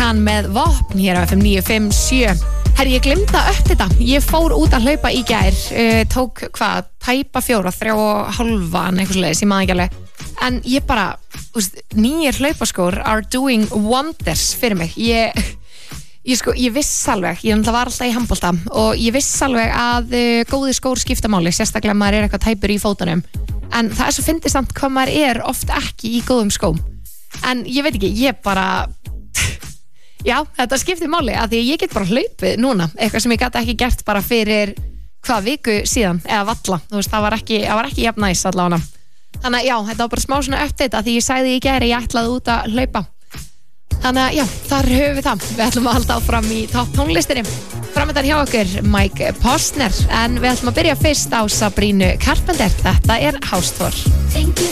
Brennan með vopn hér á FM 957. Herri, ég glemdi að uppdata. Ég fór út að hlaupa í gær, tók tæpa 4, 3,5 eitthvað svoleiðis, ég man ekki alveg. En ég bara, nýjir hlaupaskór are doing wonders fyrir mig. Ég viss alveg, ég var alltaf í handbolta og ég viss alveg að góði skór skipta máli, sérstaklega ef maður eitthvað tæpur í fótunum. En það svo fyndið samt hvað maður oft ekki í góðum skóm. En ég veit ekki, ég bara... Já, þetta skiptir máli að því ég get bara hlaupið núna, eitthvað sem ég gat ekki gert bara fyrir viku síðan eða valla, það var ekki jafn næs allavega. Þannig að já, þetta var bara smá svona update að því ég sagði í gær að ég ætlaði út að hlaupa. Þannig að já, þar höfum við það. Við ætlum að halda áfram í topp tónlistinni. Framöndan hjá okkur Mike Postner, en við ætlum að byrja fyrst á Sabrina Carpenter. Þetta House Tour.